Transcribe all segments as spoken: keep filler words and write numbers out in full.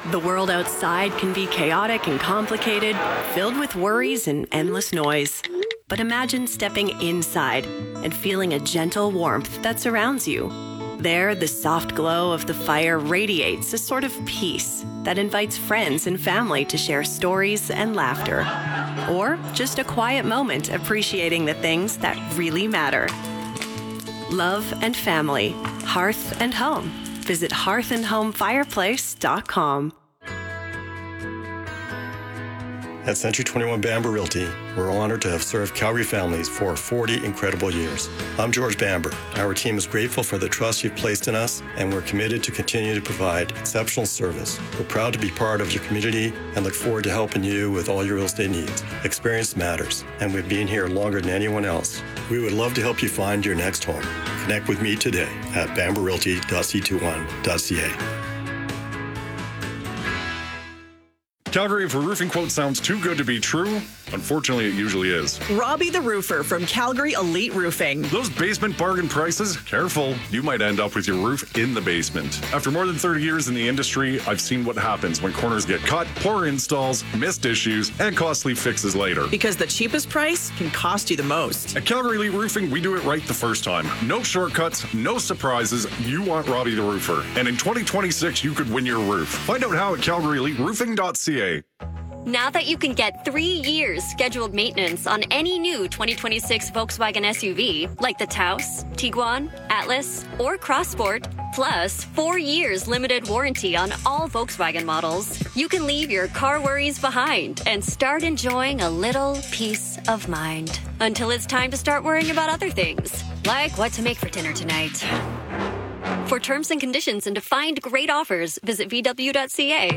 The world outside can be chaotic and complicated, filled with worries and endless noise. But imagine stepping inside and feeling a gentle warmth that surrounds you. There, the soft glow of the fire radiates a sort of peace that invites friends and family to share stories and laughter. Or just a quiet moment appreciating the things that really matter. Love and family, hearth and home. Visit hearth and home fireplace dot com. At Century twenty-one Bamber Realty, we're honored to have served Calgary families for forty incredible years. I'm George Bamber. Our team is grateful for the trust you've placed in us, and we're committed to continue to provide exceptional service. We're proud to be part of your community and look forward to helping you with all your real estate needs. Experience matters, and we've been here longer than anyone else. We would love to help you find your next home. Connect with me today at bamber realty dot c twenty-one dot c a. Calgary, if a roofing quote sounds too good to be true, unfortunately it usually is. Robbie the Roofer from Calgary Elite Roofing. Those basement bargain prices, careful, you might end up with your roof in the basement. After more than thirty years in the industry, I've seen what happens when corners get cut, poor installs, missed issues, and costly fixes later. Because the cheapest price can cost you the most. At Calgary Elite Roofing, we do it right the first time. No shortcuts, no surprises. You want Robbie the Roofer. And in twenty twenty-six, you could win your roof. Find out how at calgary elite roofing dot c a. Now that you can get three years scheduled maintenance on any new twenty twenty-six Volkswagen S U V, like the Taos, Tiguan, Atlas, or Crossport, plus four years limited warranty on all Volkswagen models, you can leave your car worries behind and start enjoying a little peace of mind. Until it's time to start worrying about other things, like what to make for dinner tonight. For terms and conditions and to find great offers, visit v w dot c a.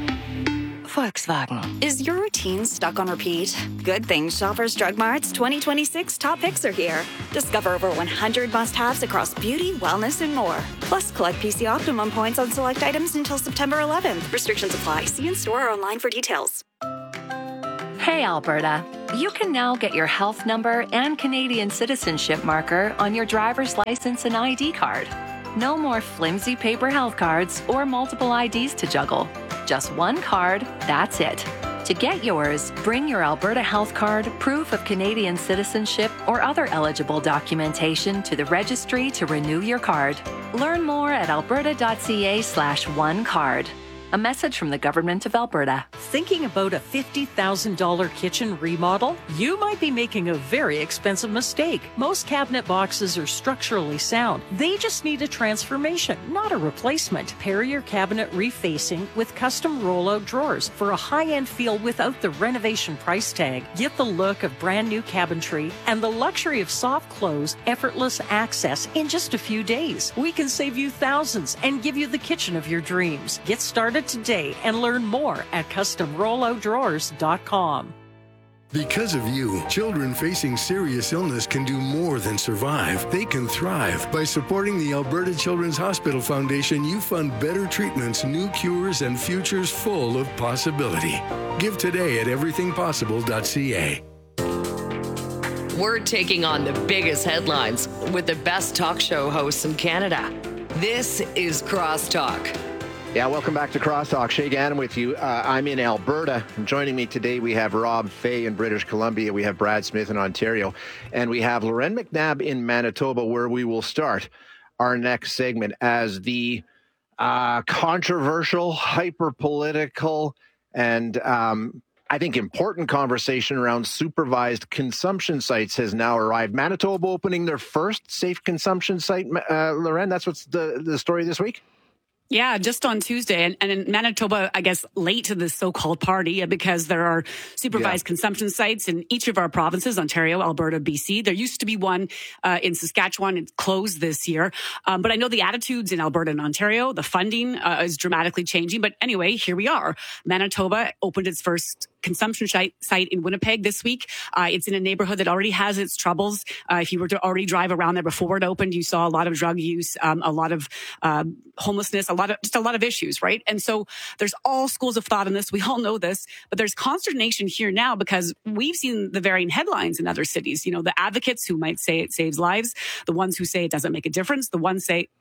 Volkswagen. Is your routine stuck on repeat? Good things Shoppers Drug Mart's twenty twenty-six top picks are here. Discover over one hundred must-haves across beauty, wellness, and more. Plus, collect P C Optimum points on select items until September eleventh. Restrictions apply. See in-store or online for details. Hey, Alberta. You can now get your health number and Canadian citizenship marker on your driver's license and I D card. No more flimsy paper health cards or multiple I Ds to juggle. Just one card, that's it. To get yours, bring your Alberta Health Card, proof of Canadian citizenship, or other eligible documentation to the registry to renew your card. Learn more at alberta dot c a slash one card. A message from the Government of Alberta. Thinking about a fifty thousand dollars kitchen remodel? You might be making a very expensive mistake. Most cabinet boxes are structurally sound. They just need a transformation, not a replacement. Pair your cabinet refacing with custom rollout drawers for a high-end feel without the renovation price tag. Get the look of brand new cabinetry and the luxury of soft close, effortless access in just a few days. We can save you thousands and give you the kitchen of your dreams. Get started today and learn more at custom rollout drawers dot com. Because of you, children facing serious illness can do more than survive. They can thrive. By supporting the Alberta Children's Hospital Foundation, you fund better treatments, new cures, and futures full of possibility. Give today at everything possible dot c a. We're taking on the biggest headlines with the best talk show hosts in Canada. This is Crosstalk. Yeah, welcome back to Crosstalk. Shay Gannon with you. Uh, I'm in Alberta. And joining me today, we have Rob Fay in British Columbia. We have Brad Smith in Ontario. And we have Loren McNabb in Manitoba, where we will start our next segment as the uh, controversial, hyper-political, and um, I think important conversation around supervised consumption sites has now arrived. Manitoba opening their first safe consumption site. Uh, Loren, that's what's the, the story this week? Yeah, just on Tuesday. And, and in Manitoba, I guess, late to this so-called party because there are supervised yeah. consumption sites in each of our provinces, Ontario, Alberta, B C. There used to be one uh, in Saskatchewan. It closed this year. Um, but I know the attitudes in Alberta and Ontario, the funding uh, is dramatically changing. But anyway, here we are. Manitoba opened its first consumption site in Winnipeg this week. Uh, it's in a neighborhood that already has its troubles. Uh, if you were to already drive around there before it opened, you saw a lot of drug use, um, a lot of uh, homelessness, a lot of just a lot of issues, right? And so there's all schools of thought on this. We all know this, but there's consternation here now because we've seen the varying headlines in other cities. You know, the advocates who might say it saves lives, the ones who say it doesn't make a difference, the ones say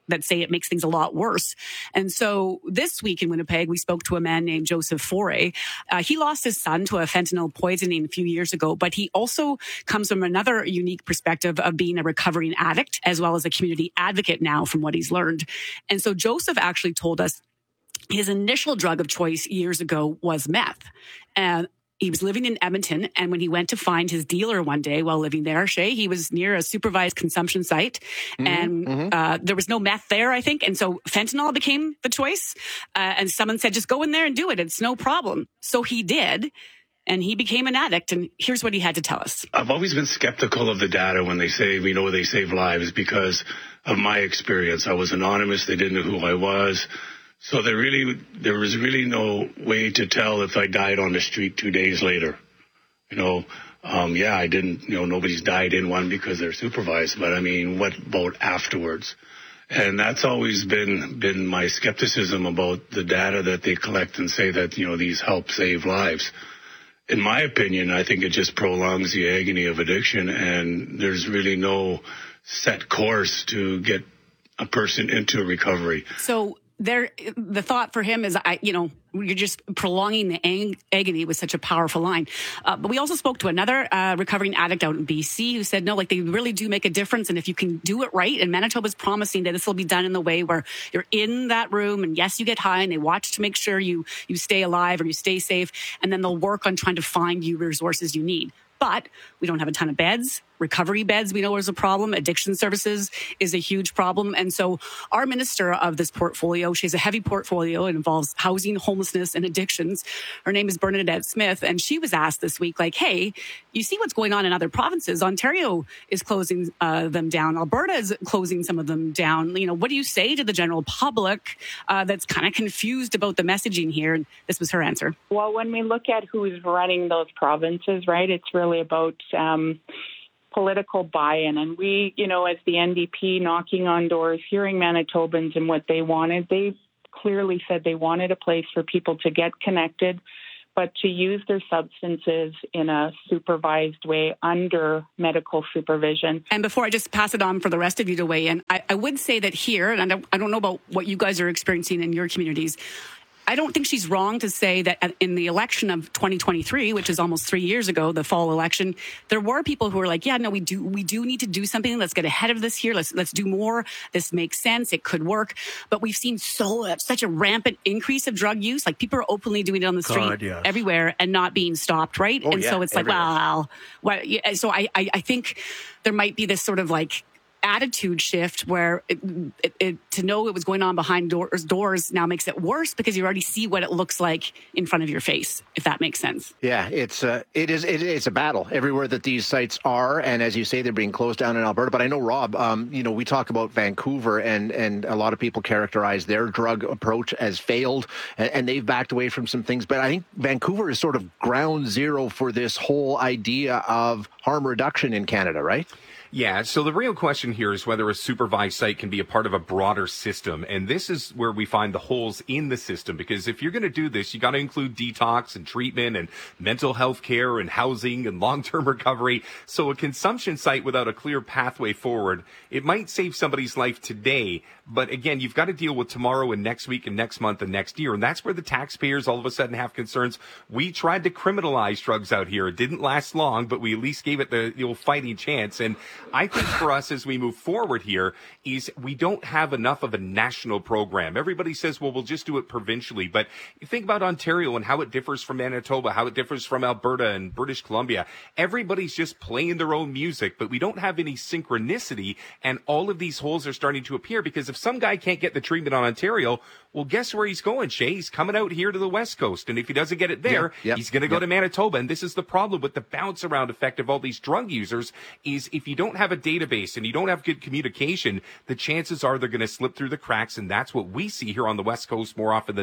that say it makes things a lot worse. And so this week in Winnipeg, we spoke to a man named Joseph Foray. Uh, he lost his son to a fentanyl poisoning a few years ago, but he also comes from another unique perspective of being a recovering addict as well as a community advocate now from what he's learned. And so Joseph actually told us his initial drug of choice years ago was meth. And he was living in Edmonton, and when he went to find his dealer one day while living there, Shay, he was near a supervised consumption site, mm-hmm, and mm-hmm. Uh, there was no meth there, I think, and so fentanyl became the choice, uh, and someone said, just go in there and do it. It's no problem. So he did, and he became an addict, and here's what he had to tell us. I've always been skeptical of the data when they say, we know they save lives because of my experience. I was anonymous. They didn't know who I was. So there really, there was really no way to tell if I died on the street two days later. You know, um, yeah, I didn't, you know, nobody's died in one because they're supervised, but I mean, what about afterwards? And that's always been, been my skepticism about the data that they collect and say that, you know, these help save lives. In my opinion, I think it just prolongs the agony of addiction, and there's really no set course to get a person into recovery. So, There, the thought for him is, I, you know, you're just prolonging the ang- agony with such a powerful line. Uh, but we also spoke to another uh, recovering addict out in B C who said, no, like they really do make a difference. And if you can do it right, and Manitoba's promising that this will be done in the way where you're in that room and yes, you get high and they watch to make sure you, you stay alive or you stay safe. And then they'll work on trying to find you resources you need. But we don't have a ton of beds. Recovery beds, we know, is a problem. Addiction services is a huge problem. And so our minister of this portfolio, she has a heavy portfolio. It involves housing, homelessness, and addictions. Her name is Bernadette Smith. And she was asked this week, like, hey, you see what's going on in other provinces. Ontario is closing uh, them down. Alberta is closing some of them down. You know, what do you say to the general public uh, that's kind of confused about the messaging here? And this was her answer. Well, when we look at who's running those provinces, right, it's really about um, political buy-in. And we, you know, as the N D P knocking on doors, hearing Manitobans and what they wanted, they clearly said they wanted a place for people to get connected, but to use their substances in a supervised way under medical supervision. And before I just pass it on for the rest of you to weigh in, I, I would say that here, and I don't, I don't know about what you guys are experiencing in your communities, I don't think she's wrong to say that in the election of twenty twenty-three, which is almost three years ago, the fall election, there were people who were like, yeah, no, we do, we do need to do something. Let's get ahead of this here. Let's, let's do more. This makes sense. It could work. But we've seen so, uh, such a rampant increase of drug use. Like people are openly doing it on the street God, yes. everywhere and not being stopped. Right. Oh, and yeah, so it's everywhere. like, wow. well, yeah, so I, I, I think there might be this sort of like, attitude shift where it, it, it, to know it was going on behind doors, doors now makes it worse because you already see what it looks like in front of your face, if that makes sense. Yeah, it's uh, it is it, it's a battle everywhere that these sites are, and as you say, they're being closed down in Alberta. But I know, Rob, um, you know, we talk about Vancouver, and and a lot of people characterize their drug approach as failed, and, and they've backed away from some things. But I think Vancouver is sort of ground zero for this whole idea of harm reduction in Canada, right? Yeah, so the real question here is whether a supervised site can be a part of a broader system. And this is where we find the holes in the system, because if you're going to do this, you got to include detox and treatment and mental health care and housing and long-term recovery. So a consumption site without a clear pathway forward, it might save somebody's life today. But again, you've got to deal with tomorrow and next week and next month and next year. And that's where the taxpayers all of a sudden have concerns. We tried to criminalize drugs out here. It didn't last long, but we at least gave it the, the old fighting chance. And I think for us as we move forward here is we don't have enough of a national program. Everybody says, well, we'll just do it provincially. But you think about Ontario and how it differs from Manitoba, how it differs from Alberta and British Columbia. Everybody's just playing their own music, but we don't have any synchronicity. And all of these holes are starting to appear because if some guy can't get the treatment on Ontario, well, guess where he's going, Shay? He's coming out here to the West Coast. And if he doesn't get it there, yep, yep, he's going to go yep. to Manitoba. And this is the problem with the bounce around effect of all these drug users is if you don't have a database and you don't have good communication, the chances are they're going to slip through the cracks. And that's what we see here on the West Coast more often than not.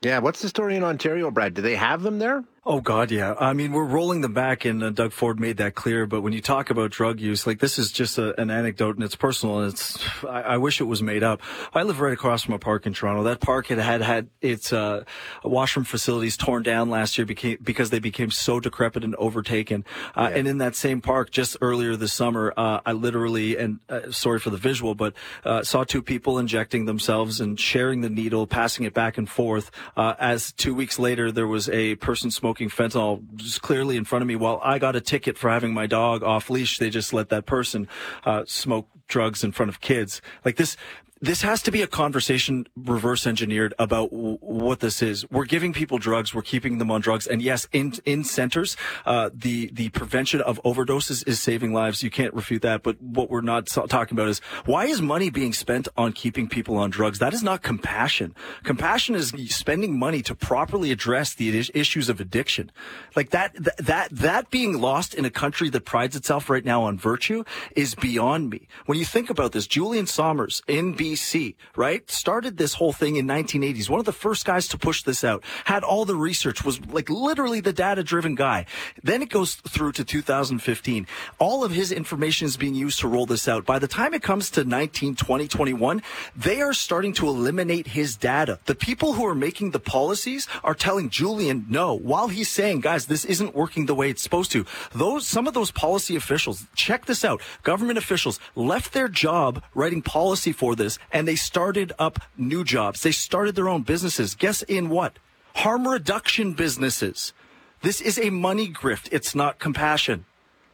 Yeah, what's the story in Ontario, Brad? Do they have them there? Oh, God, yeah. I mean, we're rolling them back, and uh, Doug Ford made that clear. But when you talk about drug use, like, this is just a, an anecdote, and it's personal, and it's, I, I wish it was made up. I live right across from a park in Toronto. That park had had, had its uh, washroom facilities torn down last year became, because they became so decrepit and overtaken. Uh, yeah. And in that same park, just earlier this summer, uh, I literally, and uh, sorry for the visual, but uh, saw two people injecting themselves and sharing the needle, passing it back and forth. Uh, as two weeks later, there was a person smoking fentanyl just clearly in front of me while I got a ticket for having my dog off leash. They just let that person uh, smoke drugs in front of kids. Like this. This has to be a conversation reverse engineered about w- what this is. We're giving people drugs. We're keeping them on drugs. And yes, in, in centers, uh, the, the prevention of overdoses is saving lives. You can't refute that. But what we're not so- talking about is why is money being spent on keeping people on drugs? That is not compassion. Compassion is spending money to properly address the is- issues of addiction. Like that, th- that, that being lost in a country that prides itself right now on virtue is beyond me. When you think about this, Julian Sommers in B C, right, started this whole thing in nineteen eighties. One of the first guys to push this out, had all the research, was like literally the data-driven guy. Then it goes through to two thousand fifteen. All of his information is being used to roll this out. By the time it comes to nineteen, twenty, twenty-one, they are starting to eliminate his data. The people who are making the policies are telling Julian no, while he's saying, guys, this isn't working the way it's supposed to. Those, some of those policy officials, check this out, government officials left their job writing policy for this, and they started up new jobs. They started their own businesses. Guess in what? Harm reduction businesses. This is a money grift. It's not compassion.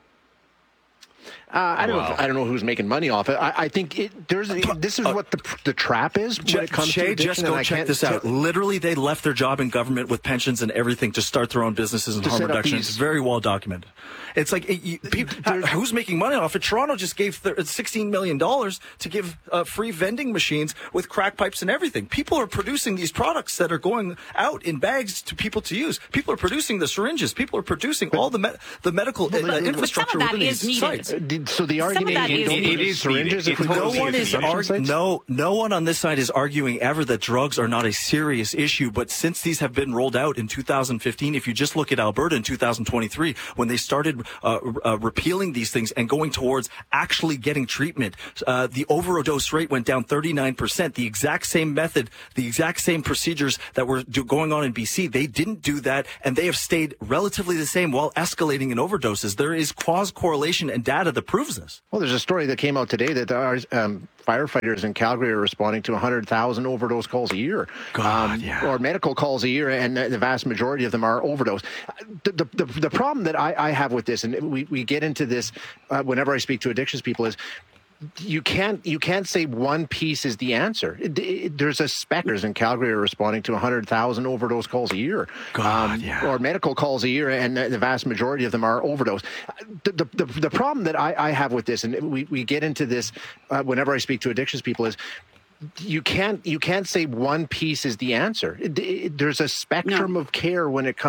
Uh, I don't Wow. know. If, I don't know who's making money off it. I, I think it, there's. This is what the the trap is when it comes Shay, to addiction. just go and I check can't this out. tell- Literally, they left their job in government with pensions and everything to start their own businesses and To harm set up reduction. these- It's very well documented. It's like, it, you, people, who's making money off it? Toronto just gave th- sixteen million dollars to give uh, free vending machines with crack pipes and everything. People are producing these products that are going out in bags to people to use. People are producing the syringes. People are producing all the me- the medical uh, infrastructure within these sites. So the argument that you is don't needed. need It is syringes needed. if we No go to one the is consumption arguing. sites? No, no one on this side is arguing ever that drugs are not a serious issue. But since these have been rolled out in two thousand fifteen, if you just look at Alberta in two thousand twenty-three, when they started uh, uh, repealing these things and going towards actually getting treatment, uh, the overdose rate went down thirty-nine percent. The exact same method, the exact same procedures that were do- going on in B C, they didn't do that, and they have stayed relatively the same while escalating in overdoses. There is cause correlation and data that proves this. Well, there's a story that came out today that our um, firefighters in Calgary are responding to one hundred thousand overdose calls a year, God, um, yeah. or medical calls a year, and the vast majority of them are overdose. The, the, the, the problem that I, I have with this, and we, we get into this uh, whenever I speak to addictions people, is you can't you can't say one piece is the answer. It, it, there's a specters in Calgary are responding to one hundred thousand overdose calls a year, God, um, yeah. or medical calls a year, and the vast majority of them are overdose. The, the, the, the problem that I, I have with this, and we, we get into this uh, whenever I speak to addictions people, is you can't you can't say one piece is the answer. It, it, there's a spectrum of care when it comes